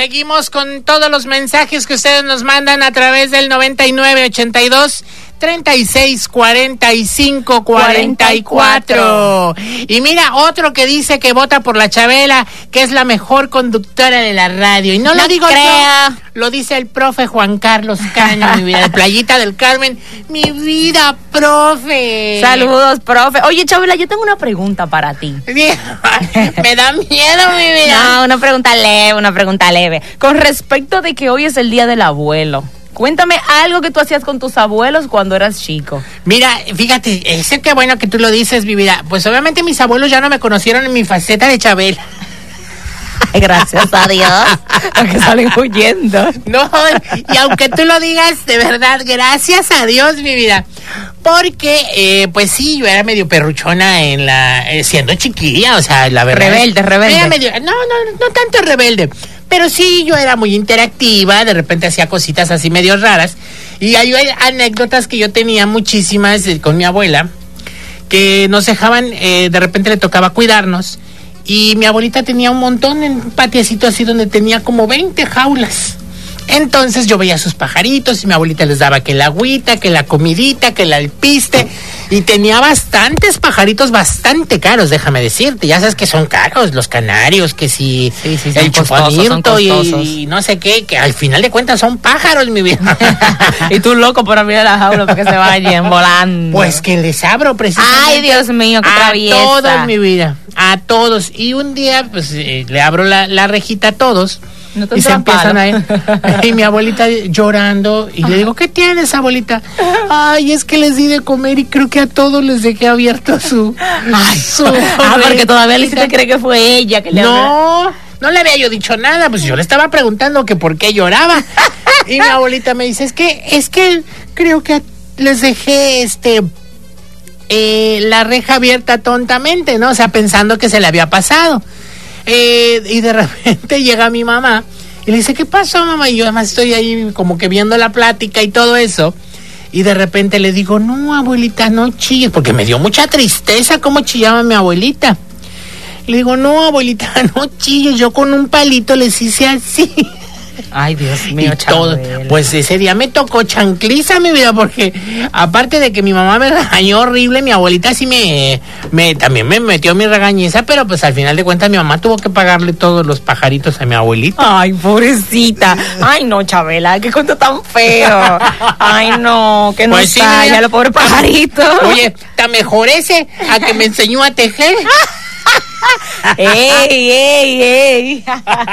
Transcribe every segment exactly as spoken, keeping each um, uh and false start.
Seguimos con todos los mensajes que ustedes nos mandan a través del noventa y nueve ochenta y dos treinta y seis cuarenta y cinco cuarenta y cuatro. Y mira, otro que dice que vota por la Chabela, que es la mejor conductora de la radio. Y no, no lo digo crea. yo, lo dice el profe Juan Carlos Caño, mi vida, de Playita del Carmen. Mi vida, profe. Saludos, profe. Oye, Chabela, yo tengo una pregunta para ti. Me da miedo, mi vida. No, una pregunta leve, una pregunta leve. Con respecto de que hoy es el día del abuelo. Cuéntame algo que tú hacías con tus abuelos cuando eras chico. Mira, fíjate, es que bueno que tú lo dices, mi vida. Pues obviamente mis abuelos ya no me conocieron en mi faceta de Chabela. Ay, gracias a Dios. Aunque salen huyendo. No, y aunque tú lo digas, de verdad, gracias a Dios, mi vida. Porque, eh, pues sí, yo era medio perruchona en la, eh, siendo chiquilla, o sea, la verdad. Rebelde, es, rebelde. Era medio, no, no, no tanto rebelde. Pero sí, yo era muy interactiva, de repente hacía cositas así medio raras. Y hay, hay anécdotas que yo tenía muchísimas eh, con mi abuela, que nos dejaban, eh, de repente le tocaba cuidarnos. Y mi abuelita tenía un montón en un patiecito así donde tenía como veinte jaulas. Entonces yo veía a sus pajaritos y mi abuelita les daba que la agüita, que la comidita, que el alpiste. Y tenía bastantes pajaritos bastante caros, déjame decirte. Ya sabes que son caros los canarios, que si sí, sí, el chupamirto y, costosos. y no sé qué, que al final de cuentas son pájaros, mi vida. Y tú loco por abrir la jaula para que se vayan volando. Pues que les abro precisamente. Ay, Dios mío, qué traviesa. A todos, mi vida, a todos. Y un día, pues, eh, le abro la, la rejita a todos. No te y se empiezan a ir. Y mi abuelita llorando. Y le digo, ¿qué tienes, abuelita? Ay, es que les di de comer y creo que a todos les dejé abierto su... Ay, su ah, porque todavía le hiciste creer que fue ella que le No, habló. No le había yo dicho nada. Pues yo le estaba preguntando que por qué lloraba. Y mi abuelita me dice, es que, es que creo que les dejé este... Eh, la reja abierta tontamente, ¿no? O sea, pensando que se le había pasado. Eh, y de repente llega mi mamá y le dice, ¿qué pasó, mamá? Y yo además estoy ahí como que viendo la plática y todo eso. Y de repente le digo, no, abuelita, no chilles, porque me dio mucha tristeza cómo chillaba mi abuelita. Le digo, no, abuelita, no chilles, yo con un palito les hice así. Ay, Dios mío, y todo, pues ese día me tocó chancliza, mi vida, porque aparte de que mi mamá me regañó horrible, mi abuelita sí me, me también me metió mi regañiza, pero pues al final de cuentas mi mamá tuvo que pagarle todos los pajaritos a mi abuelita. Ay, pobrecita. Ay, no, Chabela, qué cuento tan feo. Ay, no, que no pues está, sí, ya lo pobre pajarito. Oye, está mejor ese a que me enseñó a tejer. ¡Ey, ey, ey!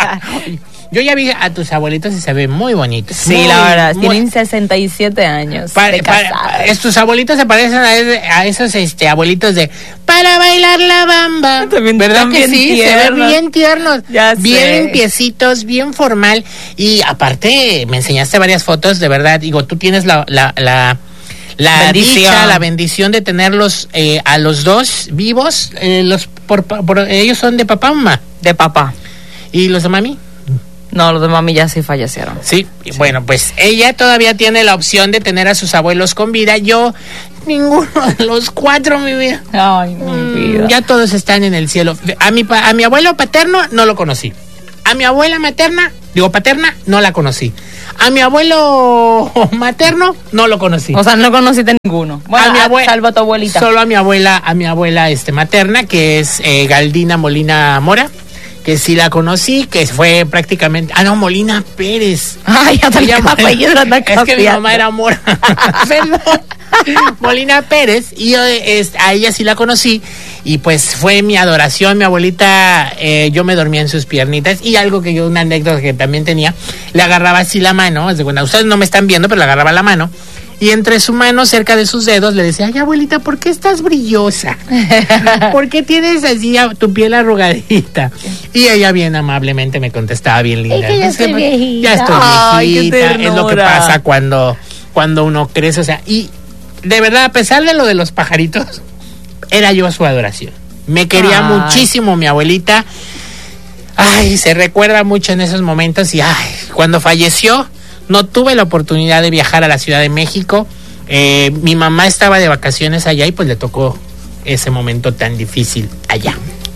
Yo ya vi a tus abuelitos y se ven muy bonitos. Sí, muy, la verdad, muy... tienen sesenta y siete años para, de para, casados. Tus abuelitos se parecen a, a esos este, abuelitos de para bailar la bamba. También, ¿verdad que sí? Tiernos. Se ven bien tiernos, ya bien sé. limpiecitos, bien formal. Y aparte, me enseñaste varias fotos, de verdad. Digo, tú tienes la... la, la La bendición. Dicha, la bendición de tenerlos eh, a los dos vivos. Eh, los por, por, ellos son de papá o mamá. De papá. ¿Y los de mami? No, los de mami ya sí fallecieron. Sí, sí, bueno, pues ella todavía tiene la opción de tener a sus abuelos con vida. Yo, ninguno de los cuatro, mi vida. Ay, mi mm, vida. Ya todos están en el cielo. A mi, a mi abuelo paterno no lo conocí. A mi abuela materna, digo paterna, no la conocí. A mi abuelo materno no lo conocí. O sea, no conociste ninguno. Bueno, a mi abuela, salvo a tu abuelita. Solo a mi abuela, a mi abuela este materna, que es eh, Galdina Molina Mora, que sí la conocí, que fue prácticamente... Ah, no, Molina Pérez. Ay, ya te apellido la Es que mi mamá era Mora. Perdón. Molina Pérez, y yo es, a ella sí la conocí, y pues fue mi adoración. Mi abuelita, eh, yo me dormía en sus piernitas, y algo que yo, una anécdota que también tenía, le agarraba así la mano, bueno, ustedes no me están viendo, pero le agarraba la mano, y entre su mano, cerca de sus dedos, le decía, ay, abuelita, ¿por qué estás brillosa? ¿Por qué tienes así tu piel arrugadita? Y ella bien amablemente me contestaba bien linda. Es que ya estoy viejita. Ya estoy Ay, viejita, es lo que pasa cuando, cuando uno crece, o sea, y de verdad, a pesar de lo de los pajaritos, era yo su adoración. Me quería ay. muchísimo mi abuelita. Ay, se recuerda mucho en esos momentos, y ay, cuando falleció, no tuve la oportunidad de viajar a la Ciudad de México. Eh, mi mamá estaba de vacaciones allá y pues le tocó ese momento tan difícil allá.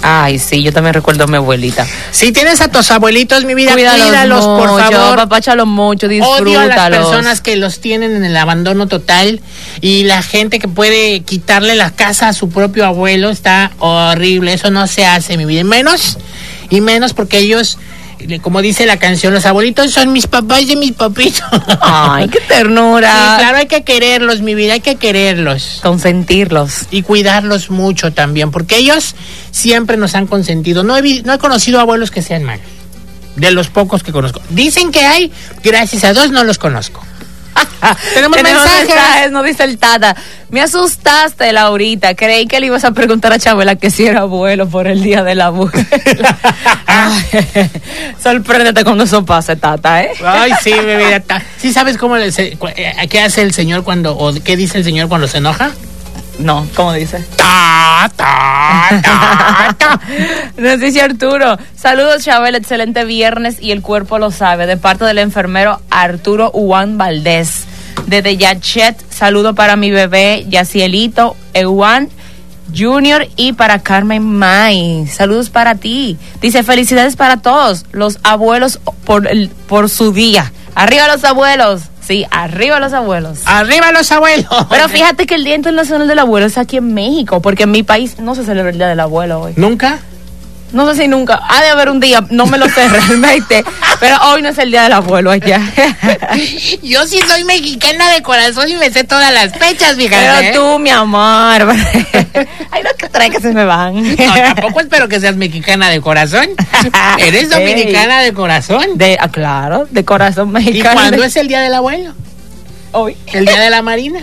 Ay, sí, yo también recuerdo a mi abuelita. Si tienes a tus abuelitos, mi vida, Cuídalos, cuídalos, por mucho, favor. Papáchalos mucho, disfrútalos. Odio a las personas que los tienen en el abandono total y la gente que puede quitarle la casa a su propio abuelo. Está horrible, eso no se hace, mi vida. Y menos, y menos porque ellos, como dice la canción, los abuelitos son mis papás y mis papitos. Ay, qué ternura. Sí, claro, hay que quererlos, mi vida, hay que quererlos. Consentirlos. Y cuidarlos mucho también, porque ellos siempre nos han consentido. No he, vi, no he conocido abuelos que sean malos, de los pocos que conozco. Dicen que hay, gracias a Dios no los conozco. Tenemos, Tenemos mensajes. mensajes. No dice el Tata. Me asustaste, Laurita. Creí que le ibas a preguntar a Chabela que si era abuelo por el día de la abuela. Ay, sorpréndete cuando eso pase, Tata, ¿eh? Ay, sí, bebé. ¿Sí sabes cómo le, qué hace el señor cuando, o qué dice el señor cuando se enoja? No, ¿cómo dice? Ta, ta, ta, ta. Nos dice Arturo, saludos Chabel, excelente viernes y el cuerpo lo sabe, de parte del enfermero Arturo Juan Valdés. Desde Yachet, saludo para mi bebé Yacielito Ewan Junior y para Carmen May. Saludos para ti. Dice, felicidades para todos los abuelos por, el, por su día. Arriba los abuelos. Sí, arriba los abuelos. ¡Arriba los abuelos! Pero fíjate que el Día Internacional del Abuelo es aquí en México, porque en mi país no se celebra el Día del Abuelo hoy. ¿Nunca? No sé si nunca. Ha de haber un día, no me lo sé realmente, pero hoy no es el Día del Abuelo allá. Yo sí soy mexicana de corazón y me sé todas las fechas, fíjate. Pero tú, mi amor. Ay, no, que trae que se me van. No, tampoco espero que seas mexicana de corazón. ¿Eres dominicana de corazón? De, ah, claro, de corazón mexicano. ¿Y cuándo es el Día del Abuelo? Hoy. ¿El Día de la Marina?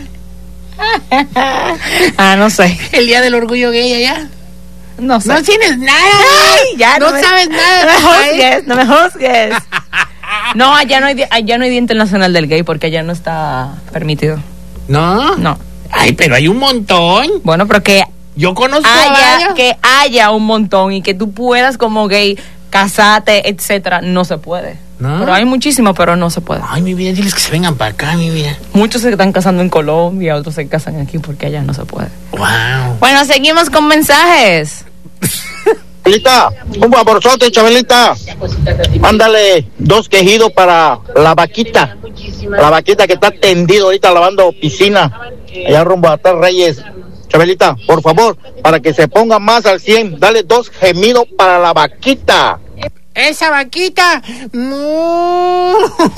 Ah, no sé. ¿El Día del Orgullo Gay allá? No sé. No tienes nada. Ay, ya no, no me, sabes nada. No me juzgues, no me juzgues. No, allá no, hay, allá no hay Día Internacional del Gay porque allá no está permitido. ¿No? No. Ay, pero hay un montón. Bueno, pero que yo conozco haya, que haya un montón y que tú puedas como gay casarte, etcétera, no se puede. ¿No? Pero hay muchísimo, pero no se puede. Ay, mi vida, diles que se vengan para acá, mi vida. Muchos se están casando en Colombia, otros se casan aquí porque allá no se puede. Wow. Bueno, seguimos con mensajes. Chabelita, un favorzote, Chabelita. Mándale dos quejidos para la vaquita. La vaquita que está tendido ahorita lavando piscina. Allá rumbo a Tres Reyes. Chabelita, por favor, para que se ponga más al cien, dale dos gemidos para la vaquita. Esa vaquita. No.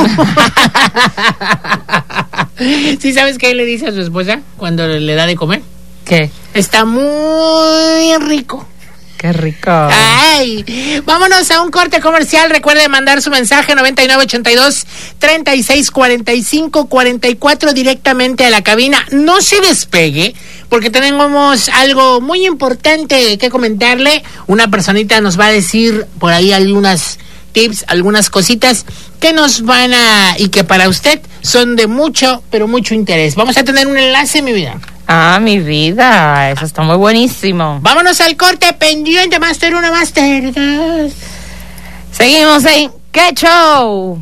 ¿Sí sabes qué le dice a su esposa cuando le da de comer? ¿Qué? Está muy rico. Qué rico. Ay, vámonos a un corte comercial. Recuerde mandar su mensaje noventa y nueve ochenta y dos, treinta y seis cuarenta y cinco cuarenta y cuatro directamente a la cabina. No se despegue porque tenemos algo muy importante que comentarle. Una personita nos va a decir por ahí algunas tips, algunas cositas que nos van a y que para usted son de mucho, pero mucho interés. Vamos a tener un enlace, mi vida. Ah, mi vida, eso está muy buenísimo. Vámonos al corte pendiente, Master uno, Master dos. Seguimos en ¿Qué Show?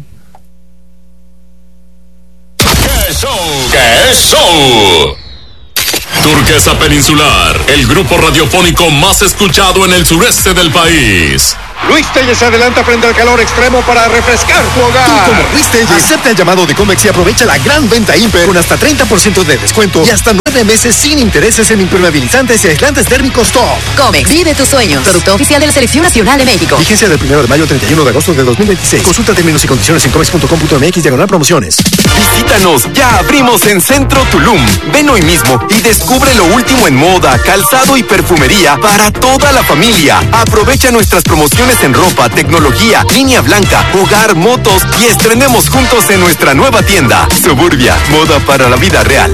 ¿Qué show? ¿Qué show? Turquesa Peninsular, el grupo radiofónico más escuchado en el sureste del país. Luis Telles se adelanta frente al calor extremo para refrescar tu hogar. Tú como Luis Telles, acepta el llamado de Comex y aprovecha la gran venta Imper con hasta treinta por ciento de descuento y hasta nueve meses sin intereses en impermeabilizantes y aislantes térmicos top. Comex, vive tus sueños. Producto oficial de la Selección Nacional de México. Vigencia del primero de mayo al treinta y uno de agosto de dos mil veintiséis. Consulta términos y condiciones en comex punto com punto mx diagonal promociones. Visítanos, ya abrimos en Centro Tulum. Ven hoy mismo y descubre lo último en moda, calzado y perfumería para toda la familia. Aprovecha nuestras promociones en ropa, tecnología, línea blanca, hogar, motos y estrenemos juntos en nuestra nueva tienda. Suburbia, moda para la vida real.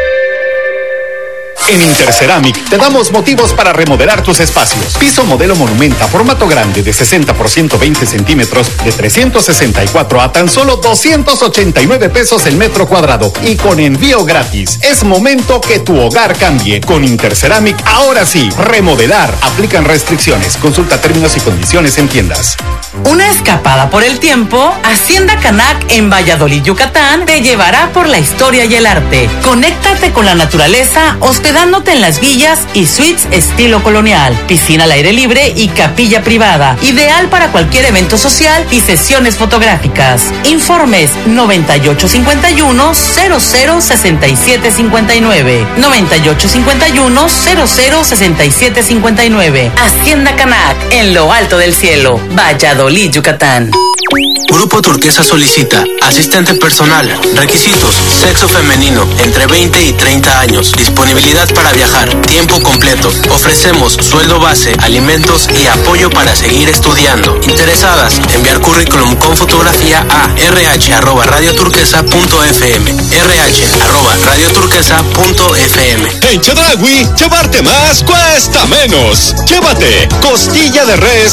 En Interceramic te damos motivos para remodelar tus espacios. Piso modelo Monumenta, formato grande de sesenta por ciento veinte centímetros, de trescientos sesenta y cuatro a tan solo doscientos ochenta y nueve pesos el metro cuadrado y con envío gratis. Es momento que tu hogar cambie. Con Interceramic, ahora sí, remodelar. Aplican restricciones. Consulta términos y condiciones en tiendas. Una escapada por el tiempo, Hacienda Canac en Valladolid, Yucatán, te llevará por la historia y el arte. Conéctate con la naturaleza hospedando hospedándote en las villas y suites estilo colonial, piscina al aire libre y capilla privada, ideal para cualquier evento social y sesiones fotográficas. Informes noventa y ocho cincuenta y uno, cero cero sesenta y siete cincuenta y nueve, noventa y ocho cincuenta y uno, cero cero sesenta y siete cincuenta y nueve. Hacienda Canac, en lo alto del cielo, Valladolid, Yucatán. Grupo Turquesa solicita asistente personal, requisitos, sexo femenino, entre veinte y treinta años, disponibilidad para viajar, tiempo completo. Ofrecemos sueldo base, alimentos y apoyo para seguir estudiando. Interesadas, enviar currículum con fotografía a rh arroba radioturquesa punto fm, rh arroba radioturquesa punto fm. En Chedraui, llevarte más cuesta menos. Llévate costilla de res